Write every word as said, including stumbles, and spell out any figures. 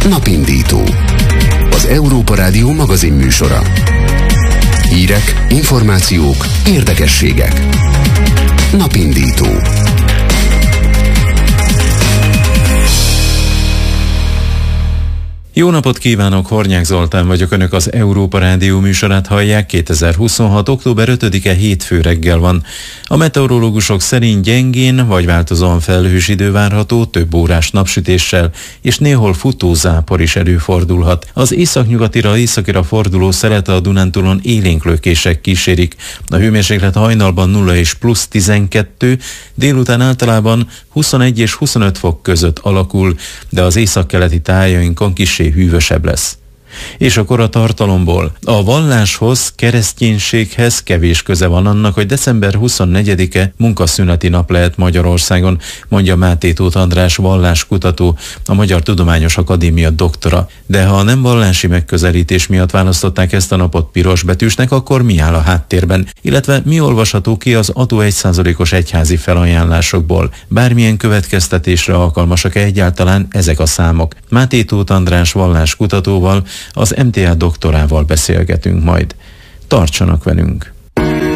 Napindító. Az Európa Rádió magazin műsora. Hírek, információk, érdekességek. Napindító. Jó napot kívánok, Hornyák Zoltán vagyok, Önök az Európa Rádió műsorát hallják. kétezer-huszonhat. október ötödike hétfő reggel van. A meteorológusok szerint gyengén vagy változóan felhős idő várható, több órás napsütéssel, és néhol futózápor is előfordulhat. Az északnyugatira, északira forduló szelete a Dunántúlon élénk lökések kísérik. A hőmérséklet hajnalban nulla és plusz tizenkettő, délután általában huszonegy és huszonöt fok között alakul, de az északkeleti tájainkon kissé hűvösebb lesz. És akkor a tartalomból. A valláshoz, kereszténységhez kevés köze van annak, hogy december huszonnegyedike munkaszüneti nap lehet Magyarországon, mondja Máté Tóth András valláskutató, a Magyar Tudományos Akadémia doktora. De ha a nem vallási megközelítés miatt választották ezt a napot piros betűsnek, akkor mi áll a háttérben? Illetve mi olvasható ki az adó egy százalékos egyházi felajánlásokból? Bármilyen következtetésre alkalmasak-e egyáltalán ezek a számok? Máté Tóth András valláskutatóval, az em té á doktorával beszélgetünk majd. Tartsanak velünk!